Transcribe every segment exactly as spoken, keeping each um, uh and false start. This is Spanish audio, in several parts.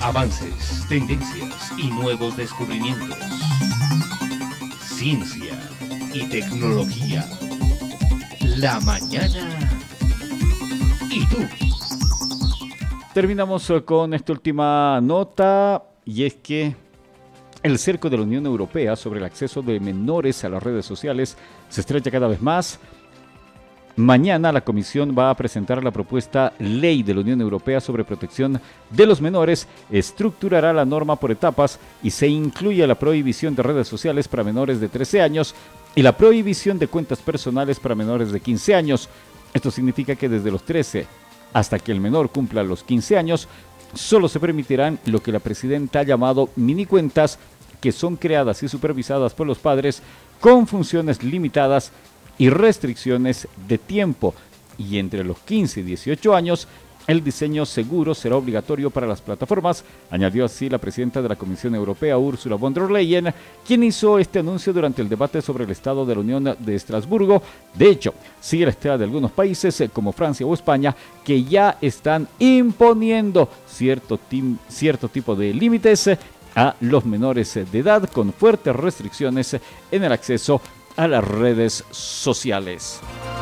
Avances, tendencias y nuevos descubrimientos. Ciencia y tecnología. La mañana y tú. Terminamos con esta última nota y es que el cerco de la Unión Europea sobre el acceso de menores a las redes sociales se estrecha cada vez más. Mañana la Comisión va a presentar la propuesta Ley de la Unión Europea sobre protección de los menores, estructurará la norma por etapas y se incluye la prohibición de redes sociales para menores de trece años y la prohibición de cuentas personales para menores de quince años. Esto significa que desde los trece hasta que el menor cumpla los quince años, solo se permitirán lo que la presidenta ha llamado minicuentas, que son creadas y supervisadas por los padres con funciones limitadas y restricciones de tiempo. Y entre los quince y dieciocho años, el diseño seguro será obligatorio para las plataformas, añadió así la presidenta de la Comisión Europea, Ursula von der Leyen, quien hizo este anuncio durante el debate sobre el Estado de la Unión de Estrasburgo. De hecho, sigue la estela de algunos países como Francia o España que ya están imponiendo cierto, tim- cierto tipo de límites a los menores de edad con fuertes restricciones en el acceso a las redes sociales.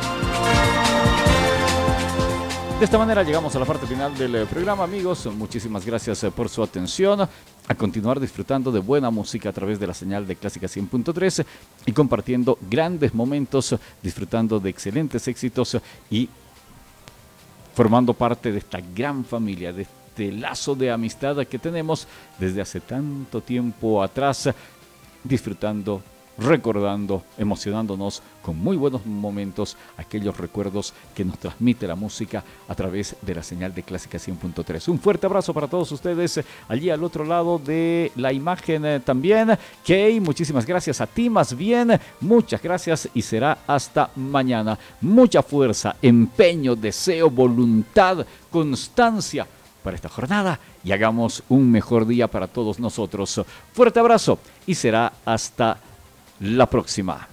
De esta manera llegamos a la parte final del programa, amigos. Muchísimas gracias por su atención. A continuar disfrutando de buena música a través de la señal de Clásica cien punto tres y compartiendo grandes momentos, disfrutando de excelentes éxitos y formando parte de esta gran familia, de este lazo de amistad que tenemos desde hace tanto tiempo atrás, disfrutando, recordando, emocionándonos con muy buenos momentos, aquellos recuerdos que nos transmite la música a través de la señal de Clásica cien punto tres. Un fuerte abrazo para todos ustedes allí al otro lado de la imagen eh, también. Kay, muchísimas gracias a ti, más bien, muchas gracias y será hasta mañana. Mucha fuerza, empeño, deseo, voluntad, constancia para esta jornada y hagamos un mejor día para todos nosotros. Fuerte abrazo y será hasta la próxima.